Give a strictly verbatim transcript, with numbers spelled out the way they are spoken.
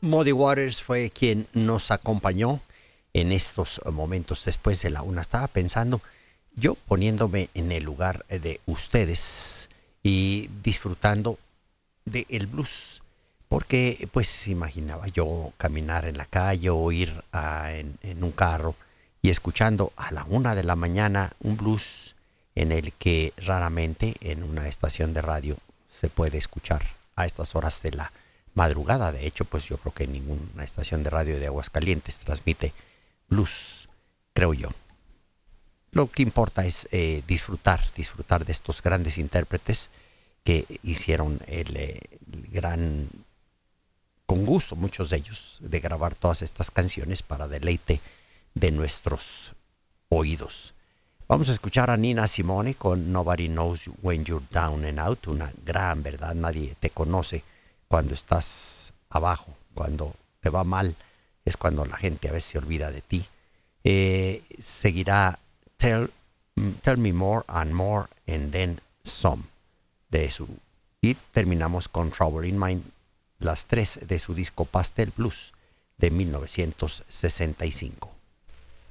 Muddy Waters fue quien nos acompañó en estos momentos después de la una. Estaba pensando, yo poniéndome en el lugar de ustedes y disfrutando del blues, porque pues imaginaba yo caminar en la calle o ir a, en, en un carro y escuchando a la una de la mañana un blues en el que raramente en una estación de radio se puede escuchar a estas horas de la madrugada. De hecho, pues yo creo que ninguna estación de radio de Aguascalientes transmite blues, creo yo. Lo que importa es eh, disfrutar, disfrutar de estos grandes intérpretes que hicieron el, eh, el gran, con gusto muchos de ellos, de grabar todas estas canciones para deleite de nuestros oídos. Vamos a escuchar a Nina Simone con Nobody Knows When You're Down and Out, una gran verdad, nadie te conoce cuando estás abajo, cuando te va mal, es cuando la gente a veces se olvida de ti. Eh, seguirá Tell, Tell Me More and More and Then Some de su, y terminamos con Trouble in Mind, las tres de su disco Pastel Blues de mil novecientos sesenta y cinco.